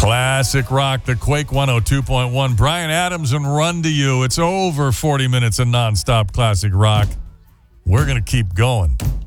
Classic rock, the Quake 102.1. Brian Adams and Run to You. It's over 40 minutes of nonstop classic rock. We're going to keep going.